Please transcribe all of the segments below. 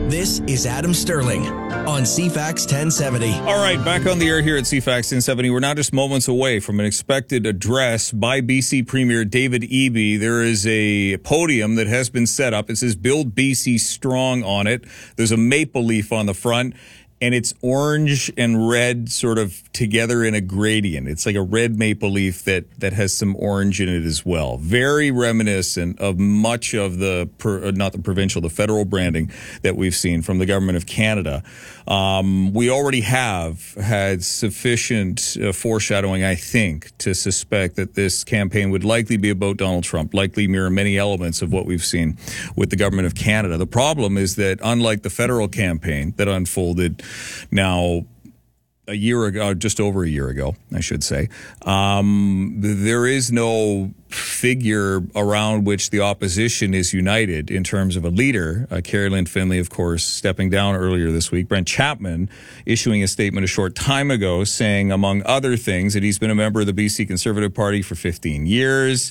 This is Adam Sterling on CFAX 1070. All right, back on the air here at CFAX 1070. We're now just moments away from an expected address by BC Premier David Eby. There is a podium that has been set up. It says Build BC Strong on it. There's a maple leaf on the front, and it's orange and red sort of together in a gradient. It's like a red maple leaf that has some orange in it as well. Very reminiscent of much of the federal branding that we've seen from the Government of Canada. We already have had sufficient foreshadowing, I think, to suspect that this campaign would likely be about Donald Trump, likely mirror many elements of what we've seen with the Government of Canada. The problem is that unlike the federal campaign that unfolded now a year ago, just over a year ago, I should say, there is no figure around which the opposition is united in terms of a leader. Carrie Lynn Finley, of course, stepping down earlier this week. Brent Chapman issuing a statement a short time ago saying, among other things, that he's been a member of the BC Conservative Party for 15 years.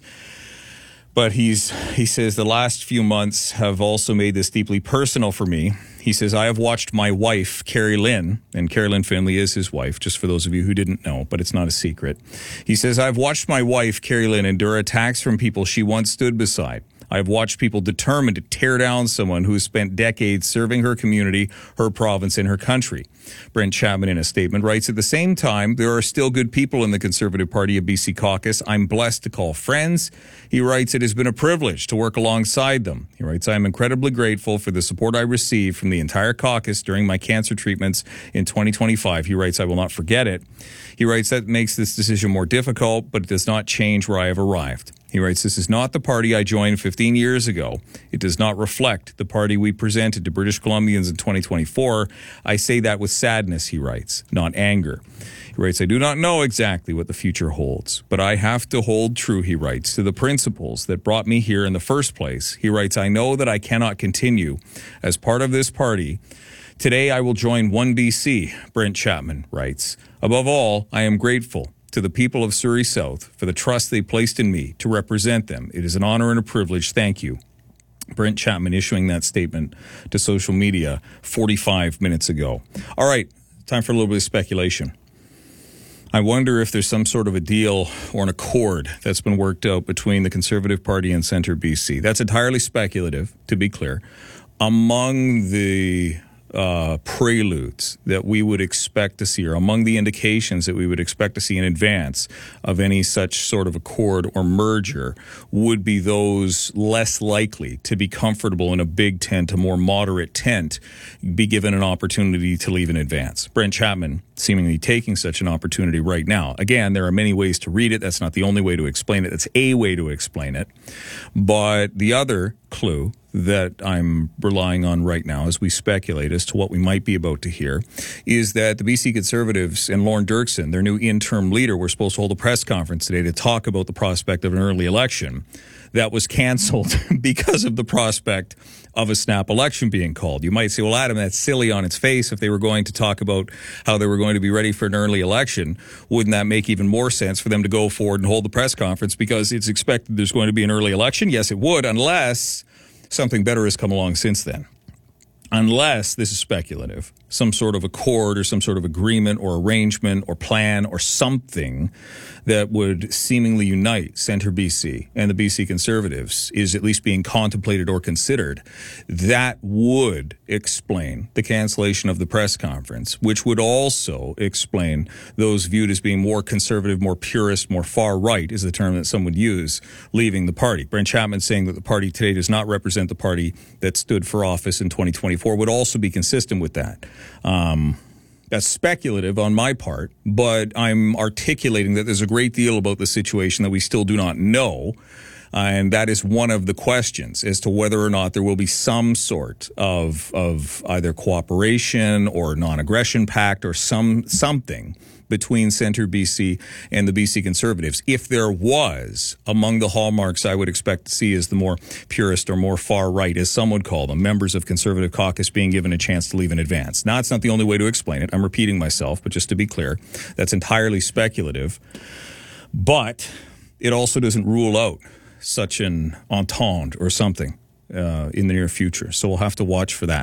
But he says the last few months have also made this deeply personal for me. He says, I have watched my wife, Carrie Lynn, and Carrie Lynn Finley is his wife, just for those of you who didn't know, but it's not a secret. He says, I've watched my wife, Carrie Lynn, endure attacks from people she once stood beside. I've watched people determined to tear down someone who has spent decades serving her community, her province, and her country. Brent Chapman, in a statement, writes, at the same time, there are still good people in the Conservative Party of BC caucus I'm blessed to call friends. He writes, it has been a privilege to work alongside them. He writes, I am incredibly grateful for the support I received from the entire caucus during my cancer treatments in 2025. He writes, I will not forget it. He writes, that makes this decision more difficult, but it does not change where I have arrived. He writes, this is not the party I joined 15 years ago. It does not reflect the party we presented to British Columbians in 2024. I say that with sadness, he writes, not anger. He writes, I do not know exactly what the future holds, but I have to hold true, he writes, to the principles that brought me here in the first place. He writes, I know that I cannot continue as part of this party. Today I will join One BC, Brent Chapman writes. Above all, I am grateful to the people of Surrey South for the trust they placed in me to represent them. It is an honor and a privilege. Thank you. Brent Chapman issuing that statement to social media 45 minutes ago. All right, time for a little bit of speculation. I wonder if there's some sort of a deal or an accord that's been worked out between the Conservative Party and Centre BC. That's entirely speculative, to be clear. Among the preludes that we would expect to see, or among the indications that we would expect to see in advance of any such sort of accord or merger, would be those less likely to be comfortable in a big tent, a more moderate tent, be given an opportunity to leave in advance. Brent Chapman seemingly taking such an opportunity right now. Again, there are many ways to read it. That's not the only way to explain it. That's a way to explain it. But the other clue that I'm relying on right now as we speculate as to what we might be about to hear is that the BC Conservatives and Lorne Dirksen, their new interim leader, were supposed to hold a press conference today to talk about the prospect of an early election. That was canceled because of the prospect of a snap election being called. You might say, well, Adam, that's silly on its face. If they were going to talk about how they were going to be ready for an early election, wouldn't that make even more sense for them to go forward and hold the press conference because it's expected there's going to be an early election? Yes, it would, unless something better has come along since then. Unless, this is speculative, some sort of accord or some sort of agreement or arrangement or plan or something that would seemingly unite Centre BC and the BC Conservatives is at least being contemplated or considered. That would explain the cancellation of the press conference, which would also explain those viewed as being more conservative, more purist, more far right is the term that some would use, leaving the party. Brent Chapman saying that the party today does not represent the party that stood for office in 2024 would also be consistent with that. That's speculative on my part, but I'm articulating that there's a great deal about the situation that we still do not know. And that is one of the questions as to whether or not there will be some sort of either cooperation or non-aggression pact or something between Centre BC and the BC Conservatives. If there was, among the hallmarks I would expect to see as the more purist or more far right, as some would call them, members of Conservative caucus being given a chance to leave in advance. Now, it's not the only way to explain it. I'm repeating myself, but just to be clear, that's entirely speculative. But it also doesn't rule out such an entente or something in the near future. So we'll have to watch for that.